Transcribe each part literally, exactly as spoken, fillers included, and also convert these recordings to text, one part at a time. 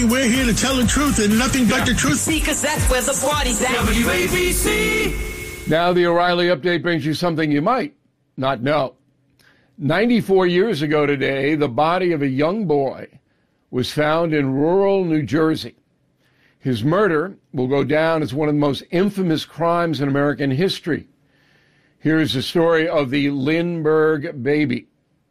and we're here to tell the truth and nothing but the truth. See, because that's where the party's at. W A B C. Now the O'Reilly Update brings you something you might not know. ninety-four years ago today, the body of a young boy was found in rural New Jersey. His murder will go down as one of the most infamous crimes in American history. Here is the story of the Lindbergh baby.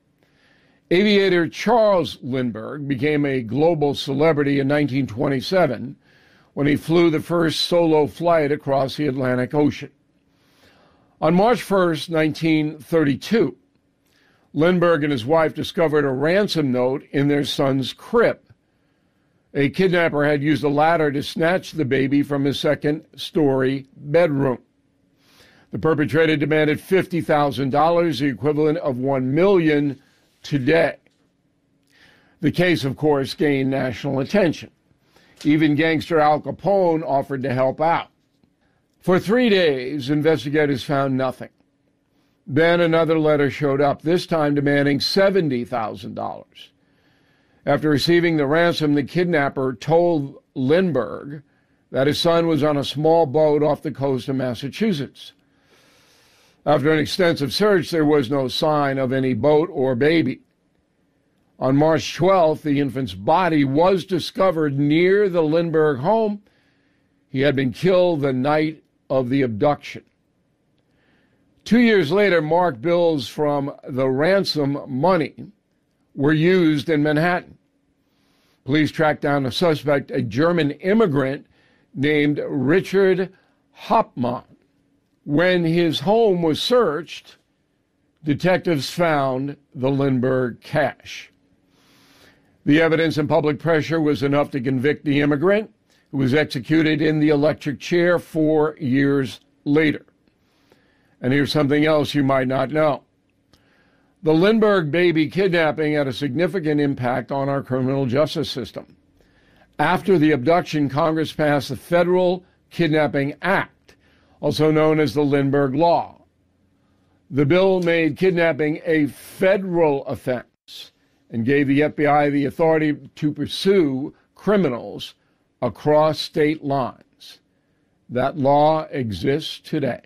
Aviator Charles Lindbergh became a global celebrity in nineteen twenty-seven when he flew the first solo flight across the Atlantic Ocean. On March first, nineteen thirty-two, Lindbergh and his wife discovered a ransom note in their son's crib. A kidnapper had used a ladder to snatch the baby from his second-story bedroom. The perpetrator demanded fifty thousand dollars, the equivalent of one million dollars today. The case, of course, gained national attention. Even gangster Al Capone offered to help out. For three days, investigators found nothing. Then another letter showed up, this time demanding seventy thousand dollars. After receiving the ransom, the kidnapper told Lindbergh that his son was on a small boat off the coast of Massachusetts. After an extensive search, there was no sign of any boat or baby. On March twelfth, the infant's body was discovered near the Lindbergh home. He had been killed the night of the abduction. Two years later, marked bills from the ransom money were used in Manhattan. Police tracked down a suspect, a German immigrant named Richard Hauptmann. When his home was searched, detectives found the Lindbergh cash. The evidence and public pressure was enough to convict the immigrant, who was executed in the electric chair four years later. And here's something else you might not know. The Lindbergh baby kidnapping had a significant impact on our criminal justice system. After the abduction, Congress passed the Federal Kidnapping Act, also known as the Lindbergh Law. The bill made kidnapping a federal offense and gave the F B I the authority to pursue criminals across state lines. That law exists today.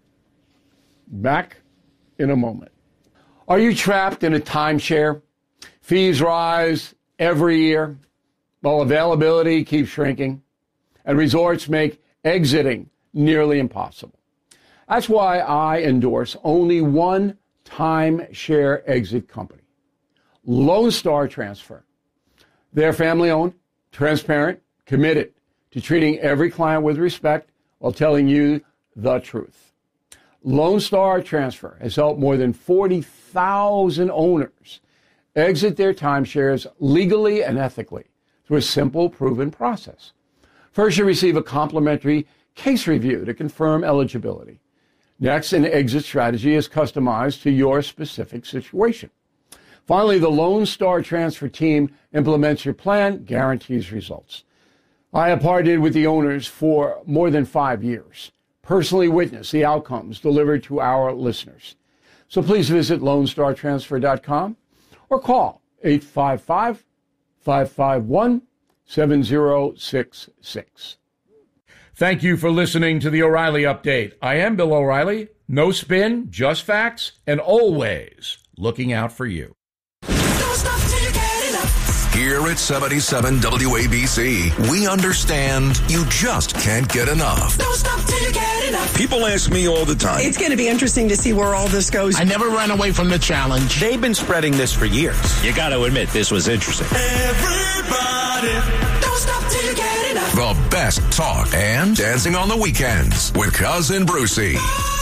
Back in a moment. Are you trapped in a timeshare? Fees rise every year while availability keeps shrinking, and resorts make exiting nearly impossible. That's why I endorse only one timeshare exit company, Lone Star Transfer. They're family-owned, transparent, committed to treating every client with respect while telling you the truth. Lone Star Transfer has helped more than forty thousand owners exit their timeshares legally and ethically through a simple, proven process. First, you receive a complimentary case review to confirm eligibility. Next, an exit strategy is customized to your specific situation. Finally, the Lone Star Transfer team implements your plan, guarantees results. I have partnered with the owners for more than five years, personally witnessed the outcomes delivered to our listeners. So please visit lone star transfer dot com or call eight five five, five five one, seven zero six six. Thank you for listening to the O'Reilly Update. I am Bill O'Reilly. No spin, just facts, and always looking out for you. Here at seventy-seven W A B C, we understand you just can't get enough. Don't stop till you get enough. People ask me all the time. It's going to be interesting to see where all this goes. I never ran away from the challenge. They've been spreading this for years. You got to admit, this was interesting. Everybody, don't stop till you get enough. The best talk and dancing on the weekends with Cousin Brucey.